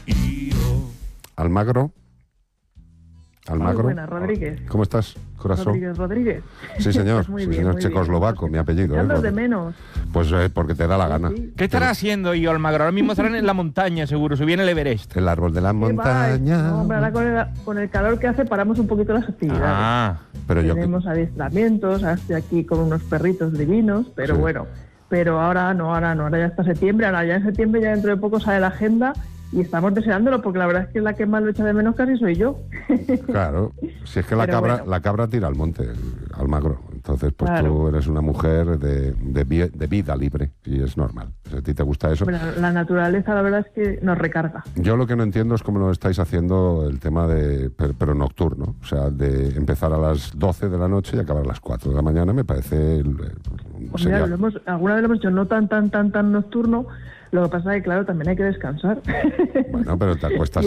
Almagro. Muy buenas, Rodríguez. ¿Cómo estás, corazón? Rodríguez. Sí, señor. Pues sí, muy señor. bien, Checoslovaco, mi apellido. Andas de menos. Pues porque te da la gana. Sí. ¿Qué estará haciendo yo, Almagro? Ahora mismo estarán en la montaña, seguro. Subí en el Everest. El árbol de la ¿Qué va? montaña. No, hombre, ahora con el calor que hace paramos un poquito las actividades. Ah, Pero Tenemos adiestramientos, ahora estoy aquí con unos perritos divinos, pero Sí. bueno. Pero ahora no, ahora ya está septiembre, ahora ya en septiembre, ya dentro de poco sale la agenda y estamos deseándolo porque la verdad es que la que más lo echa de menos casi soy yo. Claro, si es que la Pero cabra, bueno. la cabra tira al monte, Almagro. Entonces, pues Claro. tú eres una mujer de vida libre y es normal. Si a ti te gusta eso. Bueno, la naturaleza la verdad es que nos recarga. Yo lo que no entiendo es cómo lo estáis haciendo el tema de, pero nocturno, o sea, de empezar a las 12 de la noche y acabar a las 4 de la mañana, me parece... Pues sería- mira, alguna vez lo hemos hecho no tan nocturno, lo que pasa es que claro, también hay que descansar. Bueno, pero te acuestas